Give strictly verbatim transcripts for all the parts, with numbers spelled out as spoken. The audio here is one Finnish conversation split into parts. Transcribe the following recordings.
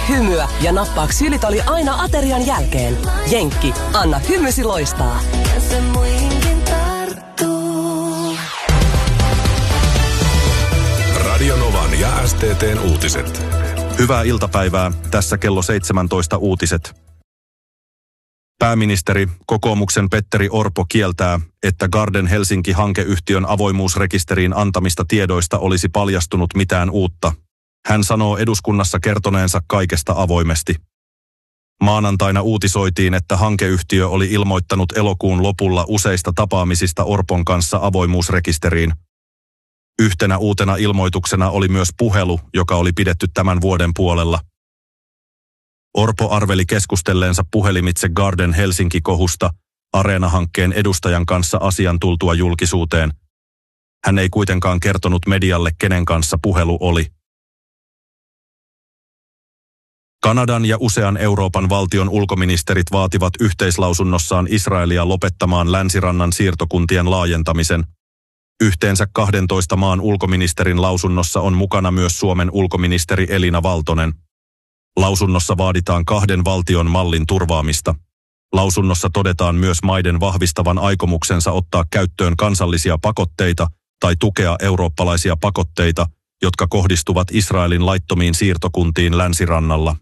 hymyä ja nappaa ksylitoli aina aterian jälkeen. Jenkki, anna hymysi loistaa. Radio Novan ja S T T:n uutiset. Hyvää iltapäivää, tässä kello seitsemäntoista uutiset. Pääministeri, kokoomuksen Petteri Orpo kieltää, että Garden Helsinki-hankeyhtiön avoimuusrekisteriin antamista tiedoista olisi paljastunut mitään uutta. Hän sanoo eduskunnassa kertoneensa kaikesta avoimesti. Maanantaina uutisoitiin, että hankeyhtiö oli ilmoittanut elokuun lopulla useista tapaamisista Orpon kanssa avoimuusrekisteriin. Yhtenä uutena ilmoituksena oli myös puhelu, joka oli pidetty tämän vuoden puolella. Orpo arveli keskustelleensa puhelimitse Garden Helsinki-kohusta Areena-hankkeen edustajan kanssa asian tultua julkisuuteen. Hän ei kuitenkaan kertonut medialle, kenen kanssa puhelu oli. Kanadan ja usean Euroopan valtion ulkoministerit vaativat yhteislausunnossaan Israelia lopettamaan länsirannan siirtokuntien laajentamisen. Yhteensä kahdentoista maan ulkoministerin lausunnossa on mukana myös Suomen ulkoministeri Elina Valtonen. Lausunnossa vaaditaan kahden valtion mallin turvaamista. Lausunnossa todetaan myös maiden vahvistavan aikomuksensa ottaa käyttöön kansallisia pakotteita tai tukea eurooppalaisia pakotteita, jotka kohdistuvat Israelin laittomiin siirtokuntiin länsirannalla.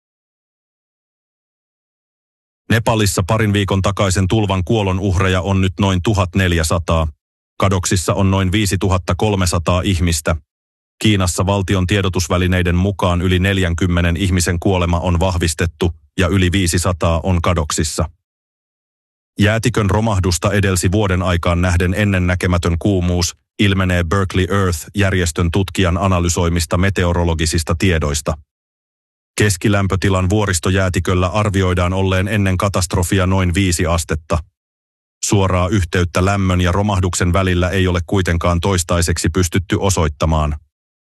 Nepalissa parin viikon takaisen tulvan kuolonuhreja on nyt noin tuhatneljäsataa. Kadoksissa on noin viisituhattakolmesataa ihmistä. Kiinassa valtion tiedotusvälineiden mukaan yli neljänkymmenen ihmisen kuolema on vahvistettu ja yli viisisataa on kadoksissa. Jäätikön romahdusta edelsi vuoden aikaan nähden ennennäkemätön kuumuus, ilmenee Berkeley Earth-järjestön tutkijan analysoimista meteorologisista tiedoista. Keskilämpötilan vuoristojäätiköllä arvioidaan olleen ennen katastrofia noin viisi astetta. Suoraa yhteyttä lämmön ja romahduksen välillä ei ole kuitenkaan toistaiseksi pystytty osoittamaan.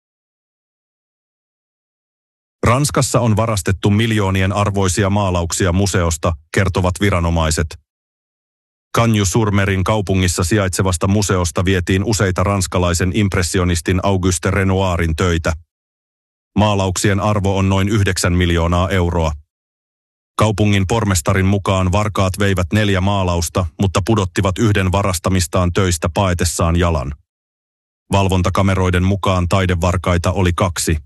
Ranskassa on varastettu miljoonien arvoisia maalauksia museosta, kertovat viranomaiset. Cagnes-sur-Merin kaupungissa sijaitsevasta museosta vietiin useita ranskalaisen impressionistin Auguste Renoirin töitä. Maalauksien arvo on noin yhdeksän miljoonaa euroa. Kaupungin pormestarin mukaan varkaat veivät neljä maalausta, mutta pudottivat yhden varastamistaan töistä paetessaan jalan. Valvontakameroiden mukaan taidevarkaita oli kaksi.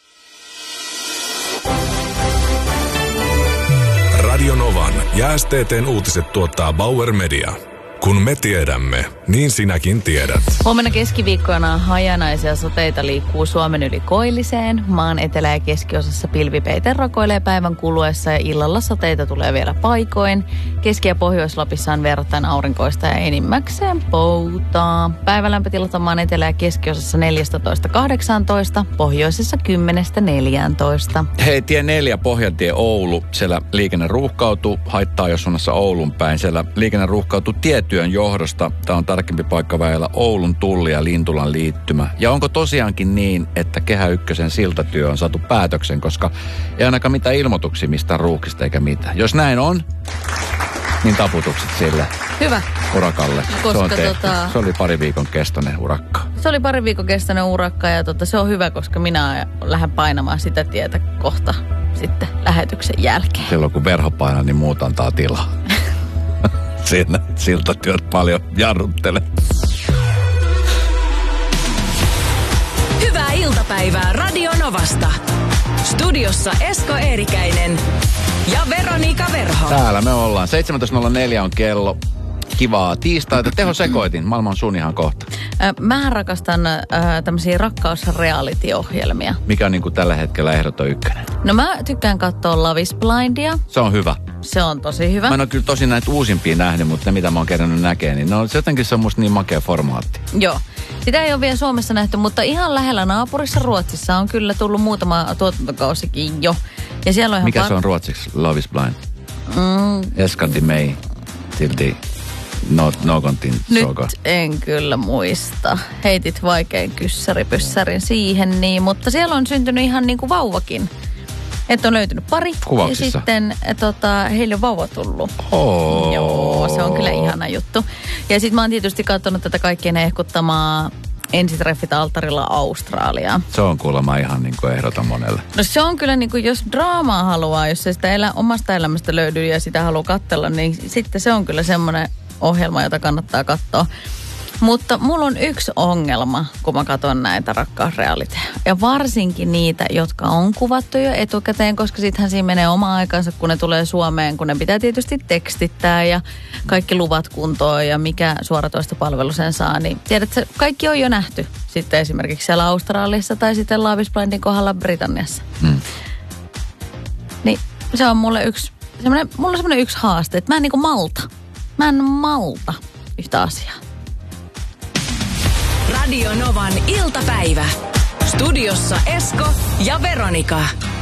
Radio Novan ja S T T:n uutiset tuottaa Bauer Media. Kun me tiedämme, niin sinäkin tiedät. Huomenna keskiviikkona hajanaisia sateita liikkuu Suomen yli koilliseen. Maan etelä- ja keskiosassa pilvipeite rokoilee päivän kuluessa ja illalla sateita tulee vielä paikoin. Keski- ja Pohjois-Lapissa on verrattain aurinkoista ja enimmäkseen poutaa. Päivälämpötilat on maan etelä- ja keskiosassa neljätoista kahdeksantoista, pohjoisessa kymmenestä neljääntoista. Hei, tie neljä, Pohjantie Oulu. Siellä liikenne ruuhkautuu. Haittaa, jos suunnassa Oulun päin. Siellä liikenne ruuhkautuu tietyön johdosta. Tämä on tarkempi paikka väillä Oulun Tulli ja Lintulan liittymä. Ja onko tosiaankin niin, että Kehä Ykkösen siltatyö on saatu päätöksen, koska ei ainakaan mitään ilmoituksia mistään ruuhkista eikä mitään. Jos näin on, niin taputukset sille. Hyvä. Urakalle. Koska se, on tota, se oli pari viikon kestoinen urakka. Se oli pari viikon kestoinen urakka ja tota, se on hyvä, koska minä lähden painamaan sitä tietä kohta sitten lähetyksen jälkeen. Silloin kun verho painaa, niin muut antaa tilaa. Siinä siltatyöt paljon jarruttele. Hyvää iltapäivää Radio Novasta. Studiossa Esko Eerikäinen ja Veronika Verho. Täällä me ollaan. seitsemäntoista nolla neljä on kello. Kivaa tiistaita. Teho sekoitin. Maailma on sun ihan kohta. Mä rakastan äh, tämmöisiä rakkaus-reality-ohjelmia. Mikä on niin kuin tällä hetkellä ehdoton ykkönen? No mä tykkään katsoa Love is Blindia. Se on hyvä. Se on tosi hyvä. Mä en ole kyllä tosi näitä uusimpia nähnyt, mutta ne mitä mä oon kerännyt näkemään, niin no, se jotenkin se on musta niin makea formaatti. Joo. Sitä ei ole vielä Suomessa nähty, mutta ihan lähellä naapurissa Ruotsissa on kyllä tullut muutama tuotantokausikin jo. Ja siellä on ihan Mikä par... se on ruotsiksi? Love is blind. Mm. Eskandi mei tilti no, no kontin soka. Nyt en kyllä muista. Heitit vaikein kyssäripyssärin siihen, niin, mutta siellä on syntynyt ihan niin kuin vauvakin. Että on löytynyt pari. Kuvauksissa. Ja sitten tota, heille on vauva tullut. Oh. Joo, se on kyllä ihana juttu. Ja sitten mä oon tietysti katsonut tätä kaikkien ehkuttamaa ensitreffit alttarilla Australiaa. Se on kuulemma ihan niin kuin ehdoton monelle. No se on kyllä niin kuin, jos draamaa haluaa, jos se sitä elä, omasta elämästä löytyy ja sitä haluaa katsella, niin sitten se on kyllä semmoinen ohjelma, jota kannattaa katsoa. Mutta mulla on yksi ongelma, kun mä katson näitä rakkausrealiteja. Ja varsinkin niitä, jotka on kuvattu jo etukäteen, koska sittenhän siinä menee oma aikansa, kun ne tulee Suomeen, kun ne pitää tietysti tekstittää ja kaikki luvat kuntoon ja mikä suoratoistopalvelu sen saa. Niin tiedätkö, kaikki on jo nähty sitten esimerkiksi siellä Australiassa tai sitten Love is Blindin kohdalla Britanniassa. Hmm. Niin se on mulle yksi, semmoinen, mulla on semmoinen yksi haaste, että mä en niinku malta. Mä en malta yhtä asiaa. Radio Novan iltapäivä. Studiossa Esko ja Veronika.